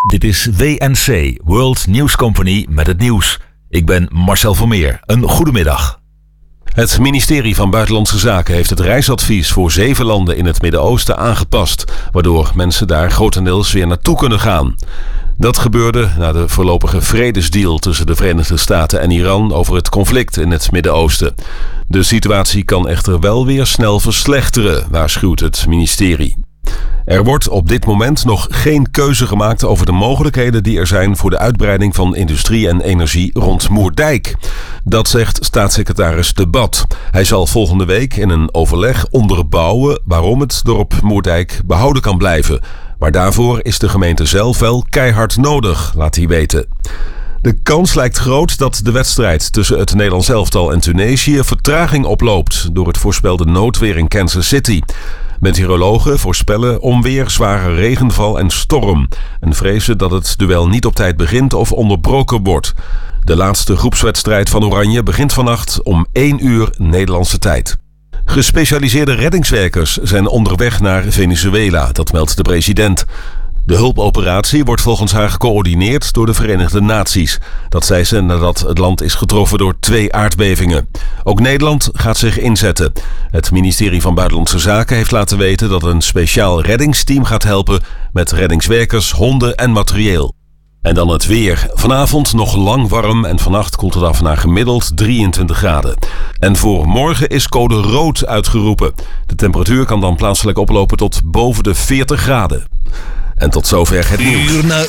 Dit is WNC, World News Company met het nieuws. Ik ben Marcel Vermeer. Een goedemiddag. Het ministerie van Buitenlandse Zaken heeft het reisadvies voor 7 landen in het Midden-Oosten aangepast, waardoor mensen daar grotendeels weer naartoe kunnen gaan. Dat gebeurde na de voorlopige vredesdeal tussen de Verenigde Staten en Iran over het conflict in het Midden-Oosten. De situatie kan echter wel weer snel verslechteren, waarschuwt het ministerie. Er wordt op dit moment nog geen keuze gemaakt over de mogelijkheden die er zijn voor de uitbreiding van industrie en energie rond Moerdijk. Dat zegt staatssecretaris De Bad. Hij zal volgende week in een overleg onderbouwen waarom het dorp Moerdijk behouden kan blijven. Maar daarvoor is de gemeente zelf wel keihard nodig, laat hij weten. De kans lijkt groot dat de wedstrijd tussen het Nederlands elftal en Tunesië vertraging oploopt door het voorspelde noodweer in Kansas City. Meteorologen voorspellen onweer, zware regenval en storm en vrezen dat het duel niet op tijd begint of onderbroken wordt. De laatste groepswedstrijd van Oranje begint vannacht om 1 uur Nederlandse tijd. Gespecialiseerde reddingswerkers zijn onderweg naar Venezuela, dat meldt de president. De hulpoperatie wordt volgens haar gecoördineerd door de Verenigde Naties. Dat zei ze nadat het land is getroffen door 2 aardbevingen. Ook Nederland gaat zich inzetten. Het ministerie van Buitenlandse Zaken heeft laten weten dat een speciaal reddingsteam gaat helpen met reddingswerkers, honden en materieel. En dan het weer. Vanavond nog lang warm en vannacht koelt het af naar gemiddeld 23 graden. En voor morgen is code rood uitgeroepen. De temperatuur kan dan plaatselijk oplopen tot boven de 40 graden. En tot zover het nieuws.